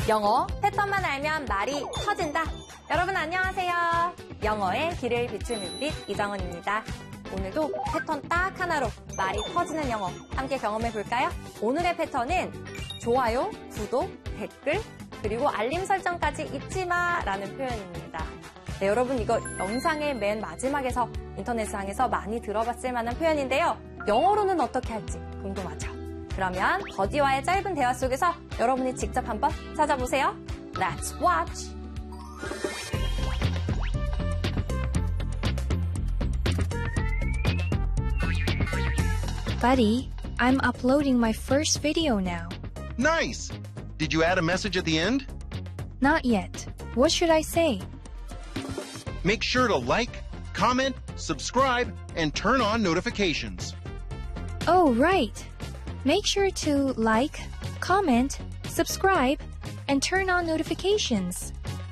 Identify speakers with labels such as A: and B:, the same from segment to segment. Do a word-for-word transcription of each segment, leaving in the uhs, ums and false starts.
A: 영어 패턴만 알면 말이 터진다. 여러분 안녕하세요. 영어의 길을 비추는 빛 이정은입니다. 오늘도 패턴 딱 하나로 말이 터지는 영어 함께 경험해 볼까요? 오늘의 패턴은 좋아요, 구독, 댓글, 그리고 알림 설정까지 잊지 마라는 표현입니다. 네, 여러분 이거 영상의 맨 마지막에서 인터넷상에서 많이 들어봤을 만한 표현인데요. 영어로는 어떻게 할지 궁금하죠? 그러면 버디와의 짧은 대화 속에서 여러분이 직접 한번 찾아보세요. Let's watch!
B: Buddy, I'm uploading my first video now.
C: Nice! Did you add a message at the end?
B: Not yet. What should I say?
C: Make sure to like, comment, subscribe, and turn on notifications.
B: Oh, right. Make sure to like, comment, subscribe, and turn on notifications.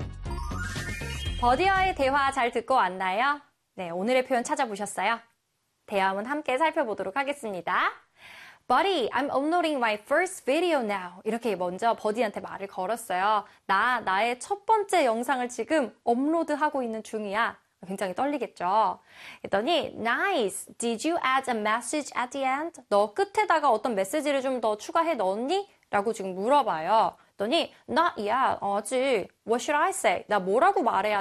A: 버디와의 대화 잘 듣고 왔나요? 네, 오늘의 표현 찾아보셨어요? 대화문 함께 살펴보도록 하겠습니다. Buddy, I'm uploading my first video now. 이렇게 먼저 버디한테 말을 걸었어요. 나, 나의 첫 번째 영상을 지금 업로드하고 있는 중이야. 굉장히 떨리겠죠. 그랬더니 Nice. Did you add a message at the end? 너 끝에다가 어떤 메시지를 좀 더 추가해 넣었니? 라고 지금 물어봐요. 그랬더니 Not yet. 아직. What should I say? 나 뭐라고 말해야